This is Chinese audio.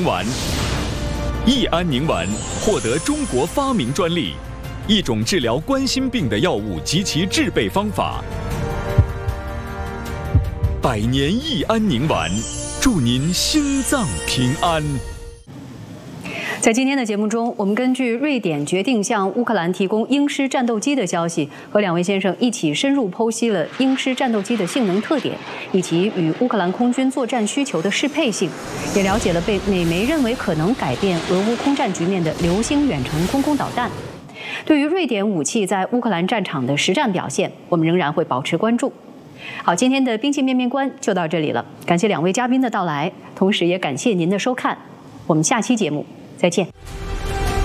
宁丸。益安宁丸获得中国发明专利，一种治疗冠心病的药物及其制备方法。100年益安宁丸，祝您心脏平安。 在今天的节目中，我们根据瑞典决定向乌克兰提供鹰狮战斗机的消息，和两位先生一起深入剖析了鹰狮战斗机的性能特点，以及与乌克兰空军作战需求的适配性，也了解了被美媒认为可能改变俄乌空战局面的流星远程空空导弹。对于瑞典武器在乌克兰战场的实战表现，我们仍然会保持关注。好，今天的兵器面面观就到这里了，感谢两位嘉宾的到来，同时也感谢您的收看，我们下期节目再见。